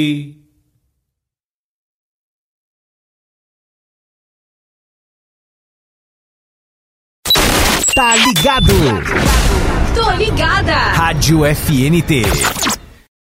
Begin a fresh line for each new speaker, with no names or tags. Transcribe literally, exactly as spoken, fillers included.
Tá ligado?
Tô ligada.
Rádio F N T.